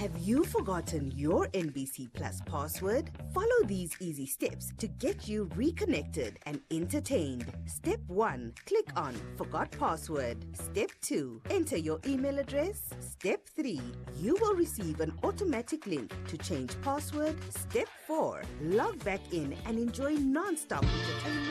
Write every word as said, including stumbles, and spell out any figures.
Have you forgotten your N B C Plus password? Follow these easy steps to get you reconnected and entertained. Step one. Click on Forgot Password. Step two. Enter your email address. Step three. You will receive an automatic link to change password. Step four. Log back in and enjoy non-stop entertainment